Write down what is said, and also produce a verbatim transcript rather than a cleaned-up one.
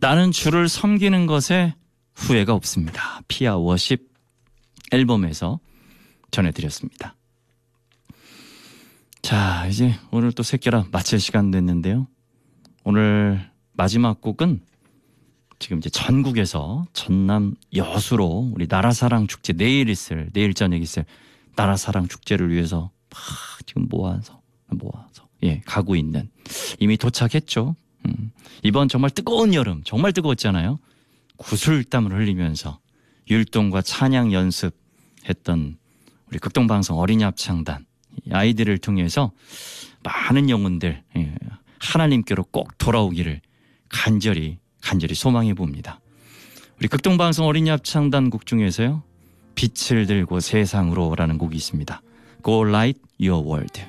나는 주를 섬기는 것에 후회가 없습니다. 피아 워십 앨범에서 전해드렸습니다. 자, 이제 오늘 또 새끼라 마칠 시간 됐는데요. 오늘 마지막 곡은 지금 이제 전국에서 전남 여수로 우리 나라사랑 축제 내일 있을 내일 저녁 있을 나라사랑 축제를 위해서 막 지금 모아서 모아서 예 가고 있는 이미 도착했죠. 음, 이번 정말 뜨거운 여름 정말 뜨거웠잖아요. 구슬땀을 흘리면서 율동과 찬양 연습했던 우리 극동방송 어린이 합창단 아이들을 통해서 많은 영혼들 예, 하나님께로 꼭 돌아오기를 간절히 간절히 소망해 봅니다. 우리 극동방송 어린이 합창단 곡 중에서요 빛을 들고 세상으로라는 곡이 있습니다. Go Light Your World.